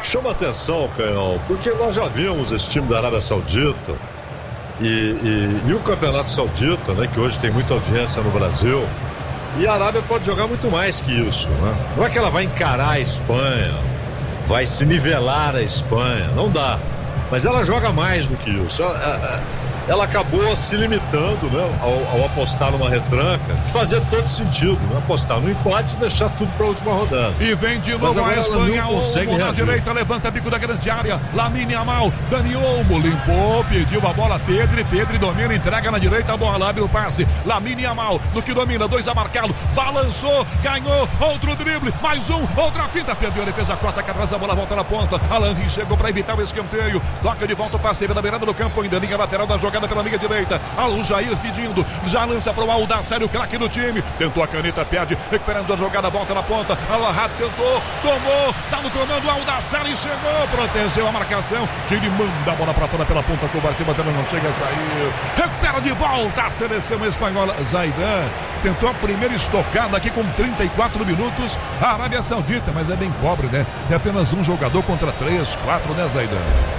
Chama atenção, Canhão, porque nós já vimos esse time da Arábia Saudita e o Campeonato Saudita, né, que hoje tem muita audiência no Brasil, e a Arábia pode jogar muito mais que isso, né? Não é que ela vai encarar a Espanha, vai se nivelar a Espanha, não dá, mas ela joga mais do que isso. Ela acabou se limitando, né, ao apostar numa retranca, que fazia todo sentido, né, apostar no empate e deixar tudo para a última rodada. E vem de novo a Espanha, Olmo na direita, levanta bico da grande área, Lamine Yamal, Dani Olmo, limpou, pediu a bola, Pedri domina, entrega na direita a bola, abre o passe, Lamine Yamal, no que domina, 2 a marcá-lo, balançou, ganhou, outro drible, mais um, outra finta, perdeu a defesa, corta cá atrás, a bola volta na ponta, Alan Ri chegou para evitar o escanteio, toca de volta o passe, na beirada do campo, ainda linha lateral da jogada pela linha direita, Al Jair pedindo, já lança para o Aldassari, o craque do time, tentou a caneta, perde, recuperando a jogada, volta na ponta, Al-Ahad tentou, tomou, tá no comando, Aldassari chegou, protegeu a marcação, Chile manda a bola para fora pela ponta, com o Barcelona, mas ela não chega a sair, recupera de volta a seleção espanhola, Zaidan tentou a primeira estocada aqui com 34 minutos, a Arábia Saudita, mas é bem pobre, né? É apenas um jogador contra 3, 4, né, Zaidan?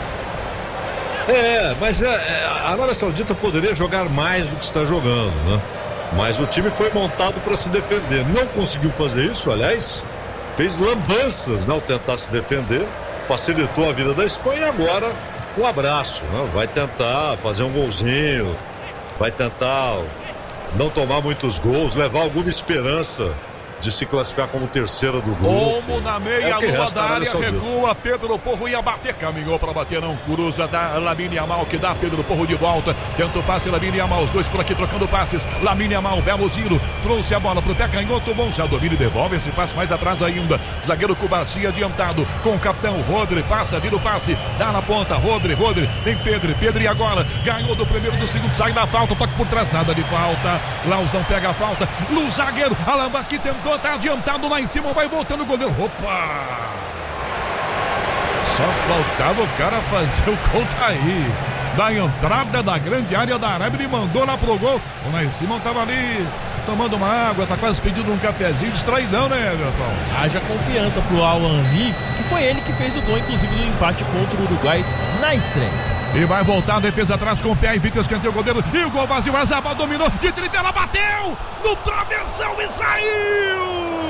Mas a Arábia Saudita poderia jogar mais do que está jogando, né? Mas o time foi montado para se defender. Não conseguiu fazer isso, aliás, fez lambanças, né, ao tentar se defender, facilitou a vida da Espanha e agora um abraço, né? Vai tentar fazer um golzinho, vai tentar não tomar muitos gols, levar alguma esperança de se classificar como terceira do grupo. Olmo na meia, lua da área, recua, Pedro Porro ia bater, caminhou para bater, não cruza, da Lamine Yamal, que dá Pedro Porro de volta, tenta o passe, Lamine Yamal, os dois por aqui trocando passes, Lamine Yamal, belo giro, trouxe a bola pro pé canhoto, bom, já domina e devolve esse passe mais atrás ainda, zagueiro Cubarci adiantado, com o capitão Rodri, passa, vira o passe, dá na ponta, Rodri, tem Pedro e agora, ganhou do primeiro, do segundo, sai da falta, toque por trás, nada de falta, Klaus não pega a falta, no zagueiro, Alambaqui tentou, tá adiantado lá em cima, vai voltando o goleiro. Opa! Só faltava o cara fazer o gol daí. Da entrada da grande área da Arábia, ele mandou lá pro gol. O Nai Simão tava ali tomando uma água, tá quase pedindo um cafezinho, distraidão, né, Everton? Haja confiança pro Alan Ri, que foi ele que fez o gol, inclusive, no empate contra o Uruguai na estreia. E vai voltar a defesa atrás com o pé, evita o escanteio, o goleiro, e o gol vazio, Azabal dominou, de trinteira, bateu no travessão e saiu!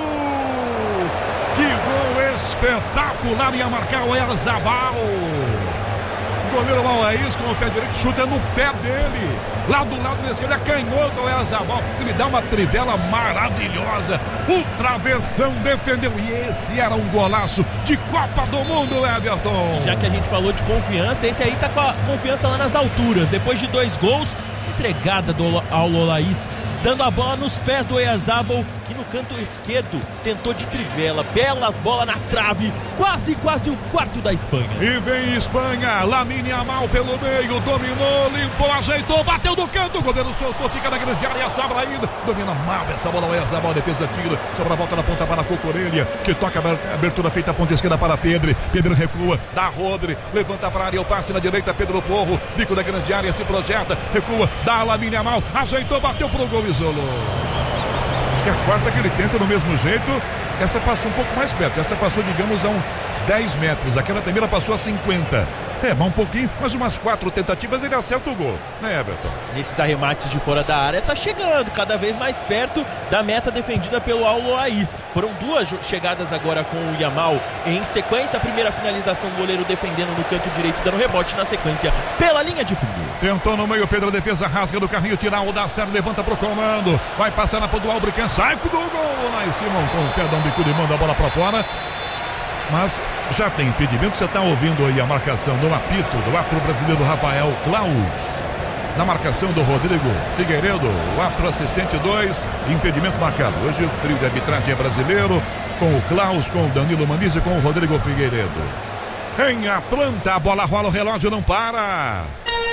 Que gol espetacular, ia marcar o Azabal. O goleiro Al-Raiz com o pé direito, chuta no pé dele, lá do lado esquerdo, é canhoto o Azabal, ele dá uma trivela maravilhosa, o travessão defendeu, e esse era um golaço de Copa do Mundo, Everton. Já que a gente falou de confiança, esse aí tá com a confiança lá nas alturas, depois de 2 gols, entregada do Al-Raiz, dando a bola nos pés do Oyarzabal, que no canto esquerdo tentou de trivela, bela bola na trave, quase o quarto da Espanha. E vem Espanha, Lamine Yamal pelo meio, dominou, limpou, ajeitou, bateu no canto, o goleiro soltou, fica na grande área, sobra ainda, domina mal essa bola, Oyarzabal, defesa tira, sobra a volta na ponta para a Cocorelha, que toca a abertura feita a ponta esquerda para Pedro recua, dá Rodri, levanta para a área, o passe na direita, Pedro Porro, bico da grande área, se projeta, recua, dá Lamine Yamal, ajeitou, bateu pro gol, isolou. Acho que a quarta que ele tenta do mesmo jeito, essa passou um pouco mais perto, essa passou, digamos, a uns 10 metros, aquela primeira passou a 50. Mas um pouquinho, mas umas 4 tentativas ele acerta o gol, né, Everton? Nesses arremates de fora da área, tá chegando cada vez mais perto da meta defendida pelo Al-Raiz. Foram 2 chegadas agora com o Yamal em sequência. A primeira finalização, o goleiro defendendo no canto direito, dando rebote na sequência pela linha de fundo. Tentou no meio, Pedro, a defesa rasga do carrinho, tira o Aldassari, levanta pro comando, vai passar na ponta do Albrican, sai do gol, lá em cima, com o pé da bicuda e manda a bola pra fora. Mas já tem impedimento, você está ouvindo aí a marcação do apito do árbitro brasileiro Rafael Klaus. Na marcação do Rodrigo Figueiredo, o árbitro assistente 2, impedimento marcado. Hoje o trio de arbitragem é brasileiro, com o Klaus, com o Danilo Maniz e com o Rodrigo Figueiredo. Em Atlanta, a bola rola, o relógio não para.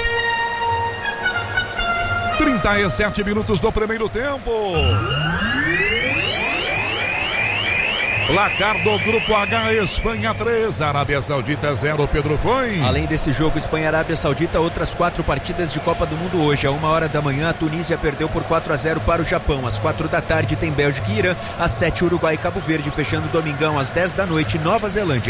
37 minutos do primeiro tempo. Placar do Grupo H, Espanha 3, Arábia Saudita 0, Pedro Coin. Além desse jogo Espanha-Arábia Saudita, outras 4 partidas de Copa do Mundo hoje. À 1h da manhã, a Tunísia perdeu por 4-0 para o Japão. Às 4 da tarde tem Bélgica e Irã. Às 7, Uruguai e Cabo Verde. Fechando o domingão às 10 da noite, Nova Zelândia